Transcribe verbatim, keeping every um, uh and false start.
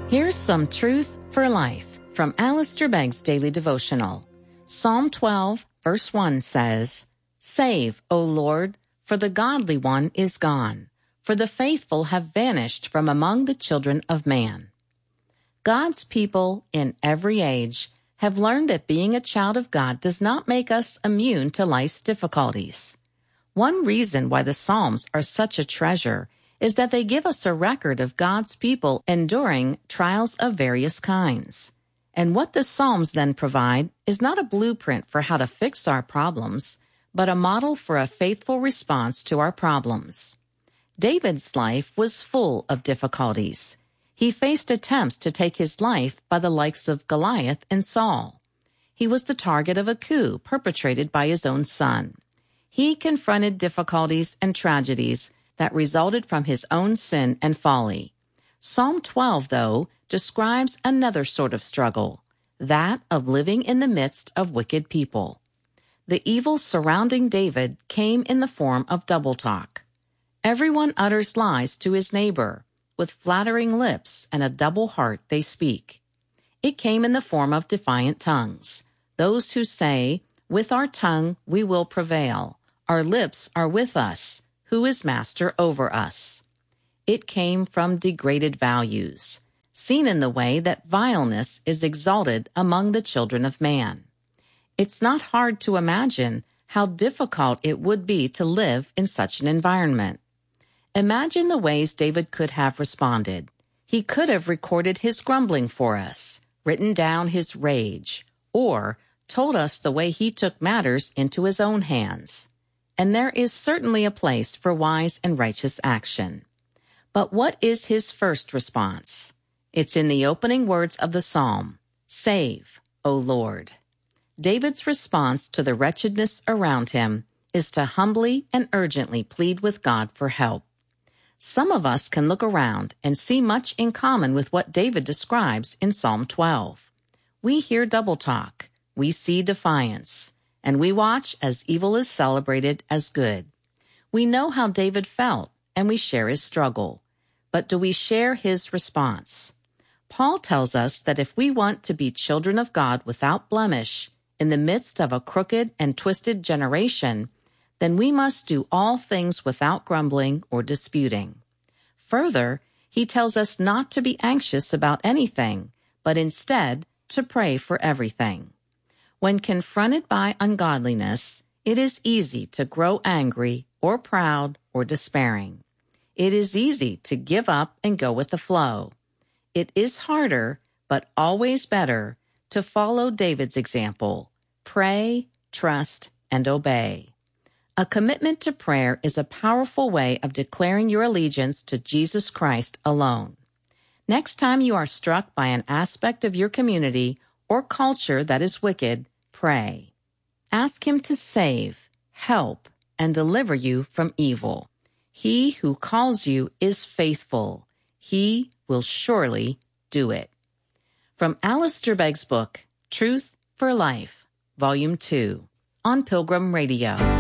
Here's some truth for life from Alistair Begg's Daily Devotional. Psalm twelve, verse one says, "Save, O Lord, for the godly one is gone, for the faithful have vanished from among the children of man." God's people in every age have learned that being a child of God does not make us immune to life's difficulties. One reason why the Psalms are such a treasure is that they give us a record of God's people enduring trials of various kinds. And what the Psalms then provide is not a blueprint for how to fix our problems, but a model for a faithful response to our problems. David's life was full of difficulties. He faced attempts to take his life by the likes of Goliath and Saul. He was the target of a coup perpetrated by his own son. He confronted difficulties and tragedies that resulted from his own sin and folly. Psalm twelve, though, describes another sort of struggle, that of living in the midst of wicked people. The evil surrounding David came in the form of double talk. Everyone utters lies to his neighbor. With flattering lips and a double heart they speak. It came in the form of defiant tongues. Those who say, "With our tongue we will prevail. Our lips are with us. Who is master over us?" It came from degraded values, seen in the way that vileness is exalted among the children of man. It's not hard to imagine how difficult it would be to live in such an environment. Imagine the ways David could have responded. He could have recorded his grumbling for us, written down his rage, or told us the way he took matters into his own hands. And there is certainly a place for wise and righteous action. But what is his first response? It's in the opening words of the psalm, "Save, O Lord." David's response to the wretchedness around him is to humbly and urgently plead with God for help. Some of us can look around and see much in common with what David describes in Psalm twelve. We hear double talk, we see defiance, and we watch as evil is celebrated as good. We know how David felt, and we share his struggle. But do we share his response? Paul tells us that if we want to be children of God without blemish, in the midst of a crooked and twisted generation, then we must do all things without grumbling or disputing. Further, he tells us not to be anxious about anything, but instead to pray for everything. When confronted by ungodliness, it is easy to grow angry or proud or despairing. It is easy to give up and go with the flow. It is harder, but always better, to follow David's example. Pray, trust, and obey. A commitment to prayer is a powerful way of declaring your allegiance to Jesus Christ alone. Next time you are struck by an aspect of your community or culture that is wicked, pray. Ask him to save, help, and deliver you from evil. He who calls you is faithful. He will surely do it. From Alistair Begg's book, Truth for Life, Volume two, on Pilgrim Radio.